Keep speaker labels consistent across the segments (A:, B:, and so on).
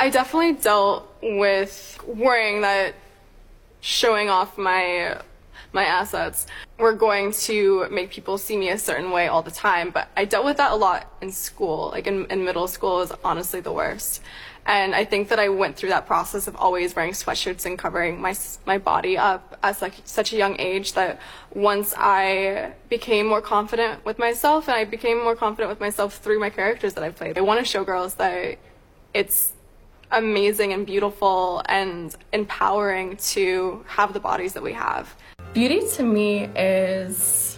A: I definitely dealt with worrying that showing off my assets were going to make people see me a certain way all the time, but I dealt with that a lot in school. Like in middle school is honestly the worst. And I think that I went through that process of always wearing sweatshirts and covering my body up at such a young age that once I became more confident with myself, and I became more confident with myself through my characters that I played, I want to show girls that it's amazing and beautiful and empowering to have the bodies that we have. Beauty to me is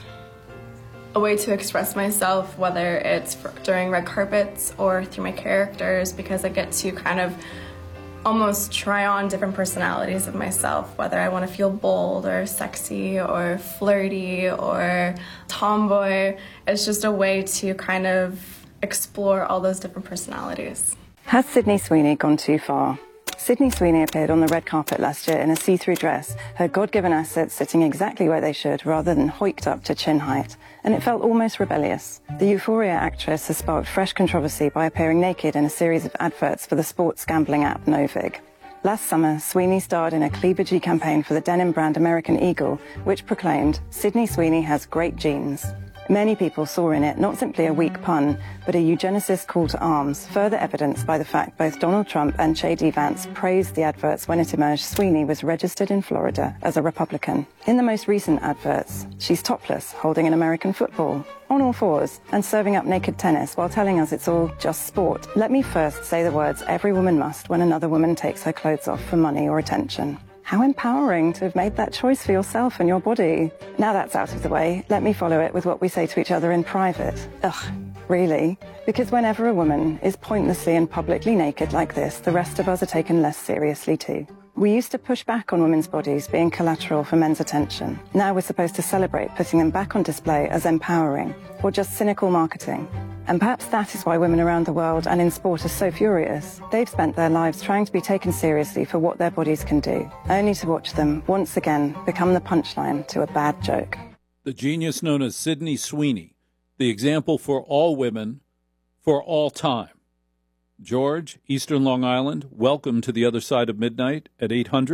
A: a way to express myself, whether it's during red carpets or through my characters, because I get to kind of almost try on different personalities of myself, whether I want to feel bold or sexy or flirty or tomboy. It's just a way to kind of explore all those different personalities.
B: Has Sydney Sweeney gone too far? Sydney Sweeney appeared on the red carpet last year in a see-through dress, her God-given assets sitting exactly where they should rather than hoiked up to chin height, and it felt almost rebellious. The Euphoria actress has sparked fresh controversy by appearing naked in a series of adverts for the sports gambling app Novig. Last summer, Sweeney starred in a cleavagey campaign for the denim brand American Eagle, which proclaimed, "Sydney Sweeney has great genes." Many people saw in it not simply a weak pun, but a eugenicist call to arms, further evidenced by the fact both Donald Trump and J.D. Vance praised the adverts when it emerged Sweeney was registered in Florida as a Republican. In the most recent adverts, she's topless, holding an American football, on all fours, and serving up naked tennis while telling us it's all just sport. Let me first say the words every woman must when another woman takes her clothes off for money or attention. How empowering to have made that choice for yourself and your body. Now that's out of the way, let me follow it with what we say to each other in private. Ugh, really? Because whenever a woman is pointlessly and publicly naked like this, the rest of us are taken less seriously too. We used to push back on women's bodies being collateral for men's attention. Now we're supposed to celebrate putting them back on display as empowering, or just cynical marketing. And perhaps that is why women around the world and in sport are so furious. They've spent their lives trying to be taken seriously for what their bodies can do, only to watch them once again become the punchline to a bad joke.
C: The genius known as Sydney Sweeney, the example for all women, for all time. George, Eastern Long Island, welcome to the other side of midnight at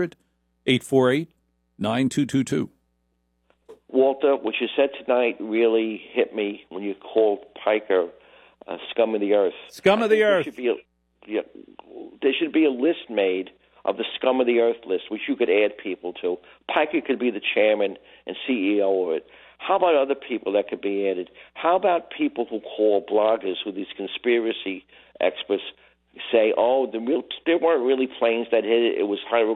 C: 800-848-9222.
D: Walter, what you said tonight really hit me when you called Piker scum of the earth.
C: Scum of the earth.
D: There should be a list made of the scum of the earth list, which you could add people to. Piker could be the chairman and CEO of it. How about other people that could be added? How about people who call bloggers, who these conspiracy experts say, oh, there weren't really planes that hit it, it was